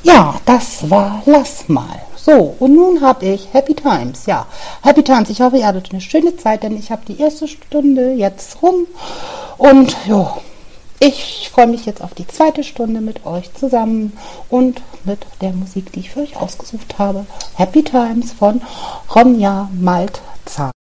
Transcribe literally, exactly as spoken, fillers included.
Ja, das war Lass mal. So, und nun habe ich Happy Times. Ja, Happy Times. Ich hoffe, ihr hattet eine schöne Zeit, denn ich habe die erste Stunde jetzt rum. Und ja, ich freue mich jetzt auf die zweite Stunde mit euch zusammen und mit der Musik, die ich für euch ausgesucht habe. Happy Times von Ronja Maltzahn.